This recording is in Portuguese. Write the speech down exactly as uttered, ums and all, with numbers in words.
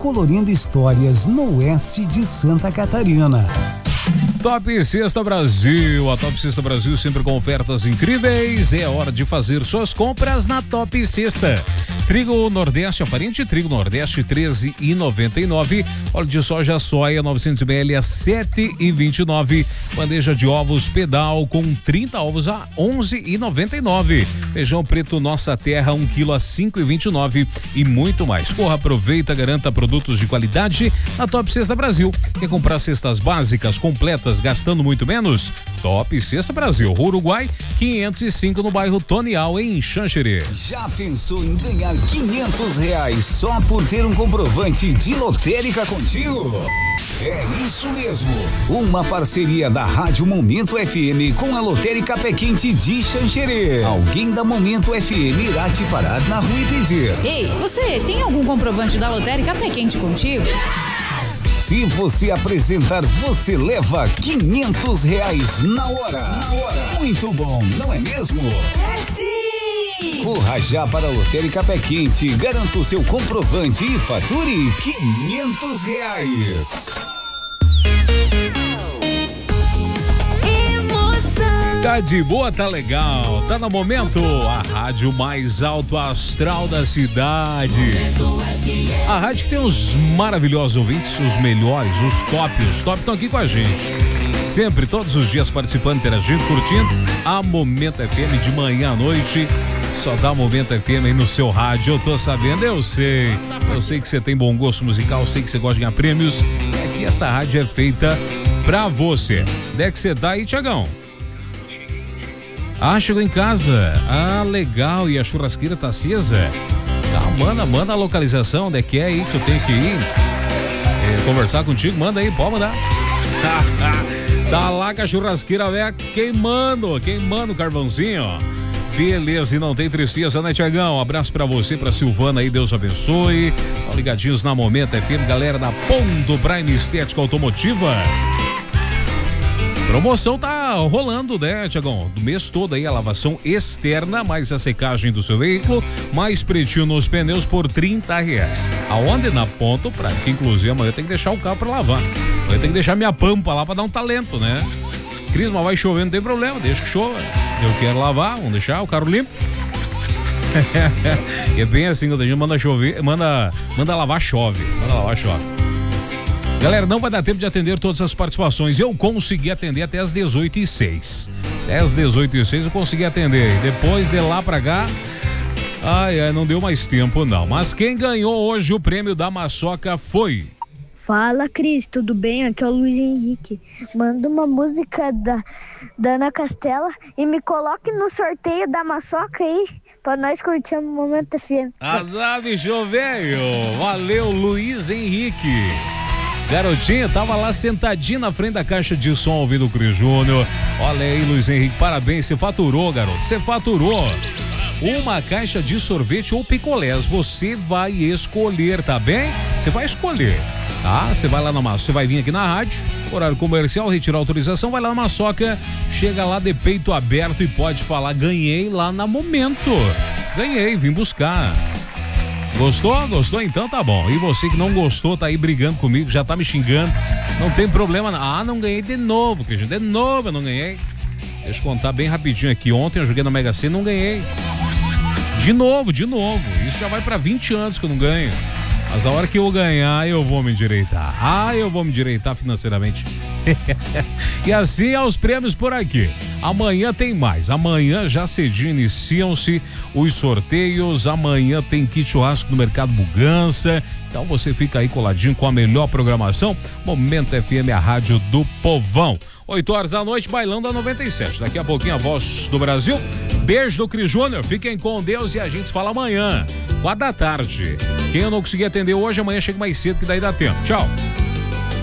colorindo histórias no oeste de Santa Catarina. Top Cesta Brasil, a Top Cesta Brasil sempre com ofertas incríveis. É hora de fazer suas compras na Top Cesta. Trigo Nordeste, a farinha de trigo Nordeste treze e noventa e nove. Óleo de soja soia novecentos mililitros a sete e vinte e nove. Bandeja de ovos Pedal com trinta ovos a onze e noventa e nove. Feijão preto Nossa Terra um quilo a cinco e vinte e nove e muito mais. Corra, aproveita, garanta produtos de qualidade na Top Cesta Brasil. Quer comprar cestas básicas completas gastando muito menos? Top Cesta Brasil, Uruguai quinhentos e cinco no bairro Tonial em Xanxerê. Já pensou em ganhar quinhentos reais só por ter um comprovante de lotérica contigo? É isso mesmo. Uma parceria da Rádio Momento F M com a Lotérica Pé Quente de Xanxerê. Alguém da Momento F M irá te parar na rua e dizer: ei, você tem algum comprovante da Lotérica Pé Quente contigo? Se você apresentar, você leva quinhentos reais na hora. Na hora. Muito bom, não é mesmo? É sim! Corra já para a Lotérica Pé Quente, garanta o seu comprovante e fature quinhentos reais. Tá de boa, tá legal, tá no Momento, a rádio mais alto astral da cidade. A rádio que tem os maravilhosos ouvintes, os melhores, os top, os top estão aqui com a gente. Sempre, todos os dias participando, interagindo, curtindo a Momento F M de manhã à noite. Só dá Momento F M aí no seu rádio, eu tô sabendo, eu sei. Eu sei que você tem bom gosto musical, eu sei que você gosta de ganhar prêmios. É que essa rádio é feita pra você. Onde é que você tá aí, Tiagão? Ah, chegou em casa. Ah, legal. E a churrasqueira tá acesa? Tá, manda, manda a localização. Onde é que é aí que eu tenho que ir? É, conversar contigo? Manda aí, pode mandar. Tá lá com a churrasqueira velha queimando, queimando o carvãozinho. Beleza, e não tem tristeza, né, Tiagão? Um abraço pra você, pra Silvana aí, Deus abençoe. Estão ligadinhos na Momento F M, galera da Ponto Prime Estética Automotiva. Promoção tá rolando, né, Tiagão? Do mês todo aí, a lavação externa, mais a secagem do seu veículo, mais pretinho nos pneus por trinta reais. Aonde? Na Ponto Prime, que inclusive amanhã tem que deixar o carro pra lavar. Amanhã tem que deixar minha pampa lá pra dar um talento, né? Cris, mas vai chover, não tem problema, deixa que chova. Eu quero lavar, vamos deixar o carro limpo. É bem assim, quando a gente manda chover, manda, manda lavar, chove. Manda lavar, chove. Galera, não vai dar tempo de atender todas as participações. Eu consegui atender até as dezoito e seis. Até as dezoito e seis eu consegui atender. Depois de lá pra cá, ai, ai, não deu mais tempo não. Mas quem ganhou hoje o prêmio da Maçoca foi... Fala, Cris, tudo bem? Aqui é o Luiz Henrique. Manda uma música da, da Ana Castela e me coloque no sorteio da Maçoca aí, pra nós curtir o Momento F M. Azar, bicho velho. Valeu, Luiz Henrique. Garotinho, tava lá sentadinho na frente da caixa de som ouvindo o Cris Júnior. Olha aí, Luiz Henrique, parabéns, você faturou, garoto, você faturou uma caixa de sorvete ou picolés, você vai escolher, tá bem? Você vai escolher, tá? Você vai lá na Maçoca, você vai vir aqui na rádio, horário comercial, retirar a autorização, vai lá na Maçoca, chega lá de peito aberto e pode falar, ganhei lá na Momento, ganhei, vim buscar. Gostou? Gostou? Então tá bom. E você que não gostou, tá aí brigando comigo, já tá me xingando, não tem problema não. Ah, não ganhei de novo, que de novo eu não ganhei. Deixa eu contar bem rapidinho aqui. Ontem eu joguei na Mega Sena e não ganhei. De novo, de novo. Isso já vai pra vinte anos que eu não ganho. Mas a hora que eu ganhar, eu vou me endireitar. Ah, eu vou me endireitar financeiramente. E assim aos prêmios por aqui. Amanhã tem mais. Amanhã já cedinho iniciam-se os sorteios. Amanhã tem kit churrasco no Mercado Bugança. Então você fica aí coladinho com a melhor programação. Momento F M, a rádio do povão. oito horas da noite, bailando a noventa e sete. Daqui a pouquinho a Voz do Brasil. Beijo do Cris Júnior. Fiquem com Deus e a gente se fala amanhã, quatro da tarde. Quem eu não conseguir atender hoje, amanhã chega mais cedo que daí dá tempo. Tchau.